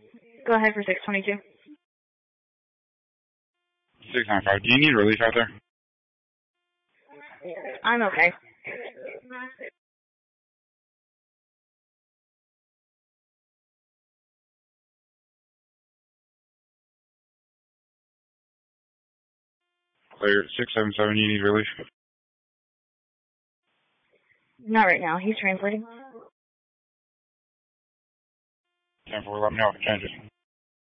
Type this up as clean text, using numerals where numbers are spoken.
Go ahead for 622. 695. Do you need relief out there? I'm okay. Clear. 677. You need relief? Not right now. He's translating. 10-4. Let me know if it changes.